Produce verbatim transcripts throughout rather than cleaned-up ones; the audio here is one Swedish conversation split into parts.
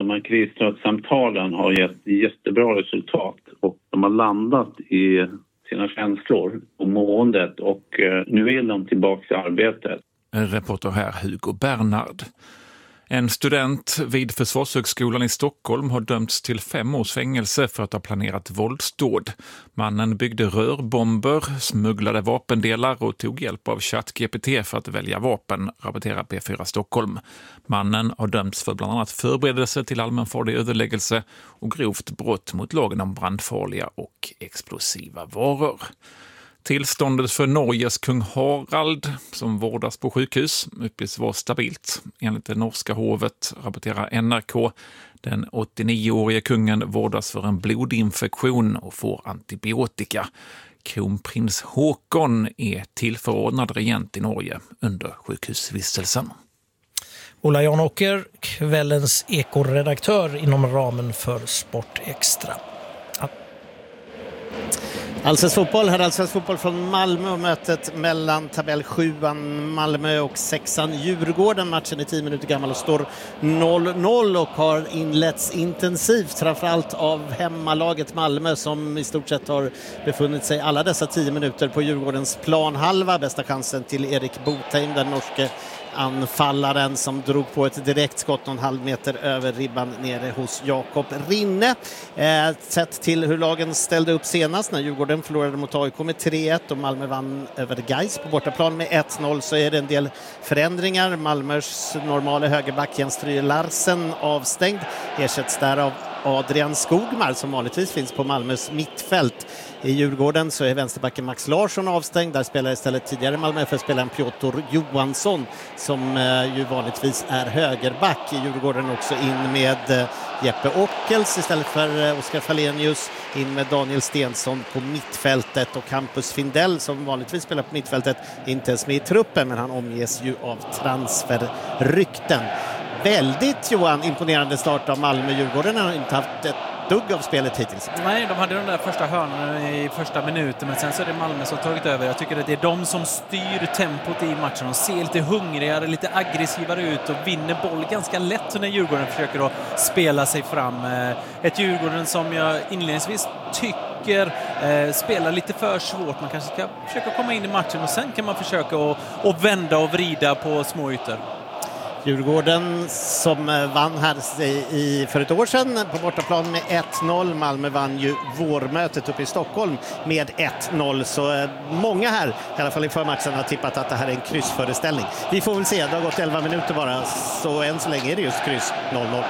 de här krisstödssamtalen har gett jättebra resultat och de har landat i sina känslor och måendet och nu vill de tillbaka till arbetet. En reporter här, Hugo Bernhard. En student vid Försvarshögskolan i Stockholm har dömts till fem års fängelse för att ha planerat våldsdåd. Mannen byggde rörbomber, smugglade vapendelar och tog hjälp av ChatGPT för att välja vapen, rapporterar P fyra Stockholm. Mannen har dömts för bland annat förberedelse till allmänfarlig ödeläggelse och grovt brott mot lagen om brandfarliga och explosiva varor. Tillståndet för Norges kung Harald, som vårdas på sjukhus, uppges vara stabilt. Enligt det norska hovet, rapporterar N R K. Den åttionioårige kungen vårdas för en blodinfektion och får antibiotika. Kronprins Håkon är tillförordnad regent i Norge under sjukhusvistelsen. Ola Janåker, kvällens ekoredaktör inom ramen för Sport Extra. Allsvensk fotboll, här Allsvensk fotboll från Malmö och mötet mellan tabell sjuan Malmö och sexan Djurgården. Matchen är tio minuter gammal och står noll noll och har inletts intensivt, framförallt av hemmalaget Malmö som i stort sett har befunnit sig alla dessa tio minuter på Djurgårdens planhalva. Bästa chansen till Erik Botheim, den norske anfallaren som drog på ett direktskott någon halv meter över ribban nere hos Jakob Rinne. Eh, sett till hur lagen ställde upp senast när Djurgården förlorade mot A I K med tre ett och Malmö vann över Gais på bortaplan med ett noll, så är det en del förändringar. Malmös normala högerback Jens Stryger Larsen avstängd, ersätts där av Adrian Skogmar som vanligtvis finns på Malmös mittfält. I Djurgården så är vänsterbacken Max Larsson avstängd. Där spelar istället tidigare Malmö för spelaren Piotr Johansson som eh, ju vanligtvis är högerback. I Djurgården också in med eh, Jeppe Ockels istället för eh, Oskar Falenius. In med Daniel Stensson på mittfältet och Campus Findell som vanligtvis spelar på mittfältet inte ens med i truppen, men han omges ju av transferrykten. Väldigt, Johan, imponerande start av Malmö-Djurgården. Har inte haft ett dugg av spelet hittills. Nej, de hade de där första hörnorna i första minuten, men sen så är det Malmö som tagit över. Jag tycker att det är de som styr tempot i matchen. De ser lite hungrigare, lite aggressivare ut och vinner boll ganska lätt när Djurgården försöker att spela sig fram. Ett Djurgården som jag inledningsvis tycker eh, spelar lite för svårt. Man kanske ska försöka komma in i matchen och sen kan man försöka att, att vända och vrida på små ytor. Djurgården som vann här i, för ett år sedan på bortaplan med ett noll. Malmö vann ju vårmötet uppe i Stockholm med ett noll. Så många här, i alla fall i förmatchen, har tippat att det här är en kryssföreställning. Vi får väl se, det har gått elva minuter bara, så än så länge är det just kryss noll noll.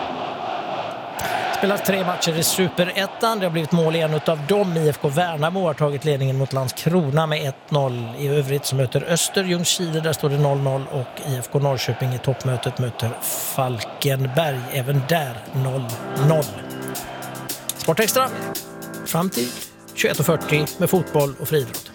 Spelat tre matcher i Superettan. Det har blivit mål i en av dem. I F K Värnamo har tagit ledningen mot Landskrona med ett noll. I övrigt så möter Öster Ljungskile, där står det noll noll. Och I F K Norrköping i toppmötet möter Falkenberg. Även där noll noll. Sport Extra fram till tjugoett och fyrtio med fotboll och friidrott.